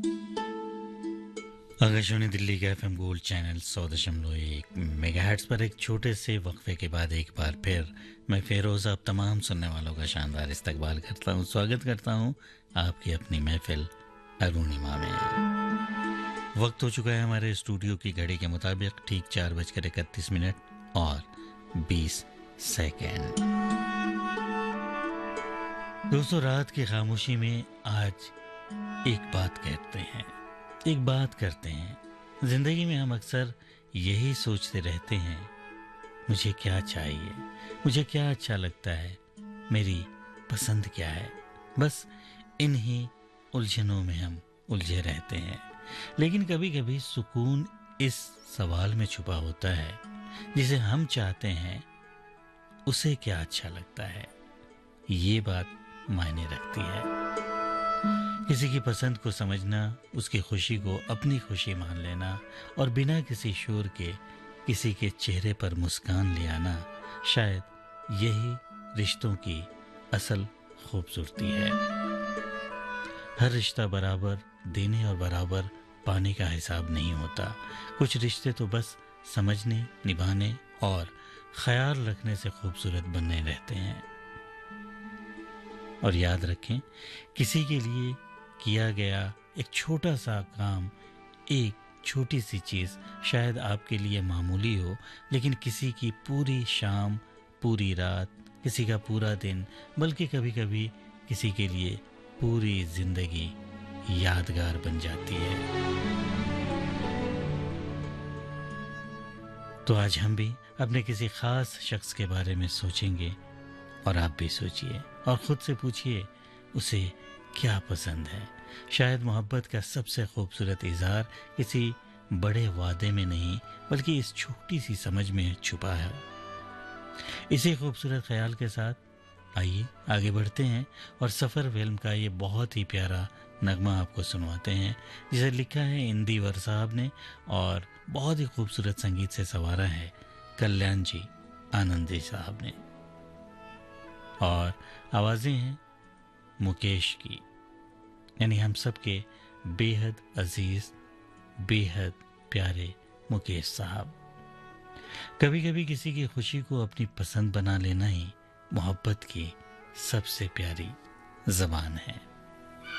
आकाशवाणी दिल्ली का FM gold channel 100.1 megahertz पर एक छोटे से वक्फे के बाद एक बार फिर मैं फेरोज़ आप तमाम सुनने वालों का शानदार इस्तकबाल करता हूँ, स्वागत करता हूँ आपकी अपनी महफिल अरुणिमा में। वक्त हो चुका है हमारे स्टूडियो की घड़ी के मुताबिक ठीक 4:31 और 20 सेकेंड। दोस्तों, रात की खामोशी में आज एक बात कहते हैं, एक बात करते हैं। जिंदगी में हम अक्सर यही सोचते रहते हैं, मुझे क्या चाहिए, मुझे क्या अच्छा लगता है, मेरी पसंद क्या है। बस इन्हीं उलझनों में हम उलझे रहते हैं। लेकिन कभी कभी सुकून इस सवाल में छुपा होता है, जिसे हम चाहते हैं उसे क्या अच्छा लगता है। ये बात मायने रखती है। किसी की पसंद को समझना, उसकी खुशी को अपनी खुशी मान लेना और बिना किसी शोर के किसी के चेहरे पर मुस्कान ले आना, शायद यही रिश्तों की असल खूबसूरती है। हर रिश्ता बराबर देने और बराबर पाने का हिसाब नहीं होता। कुछ रिश्ते तो बस समझने, निभाने और ख्याल रखने से खूबसूरत बनने रहते हैं। और याद रखें, किसी के लिए किया गया एक छोटा सा काम, एक छोटी सी चीज़ शायद आपके लिए मामूली हो, लेकिन किसी की पूरी शाम, पूरी रात, किसी का पूरा दिन, बल्कि कभी कभी किसी के लिए पूरी जिंदगी यादगार बन जाती है। तो आज हम भी अपने किसी खास शख्स के बारे में सोचेंगे और आप भी सोचिए और ख़ुद से पूछिए उसे क्या पसंद है। शायद मोहब्बत का सबसे खूबसूरत इज़हार किसी बड़े वादे में नहीं, बल्कि इस छोटी सी समझ में छुपा है। इसी खूबसूरत ख्याल के साथ आइए आगे बढ़ते हैं और सफ़र फिल्म का ये बहुत ही प्यारा नगमा आपको सुनवाते हैं, जिसे लिखा है इंदिवर साहब ने और बहुत ही खूबसूरत संगीत से संवारा है कल्याण जी आनंदी साहब ने। और आवाज़ें हैं मुकेश की, यानी हम सब के बेहद अजीज, बेहद प्यारे मुकेश साहब। कभी कभी किसी की खुशी को अपनी पसंद बना लेना ही मोहब्बत की सबसे प्यारी ज़बान है।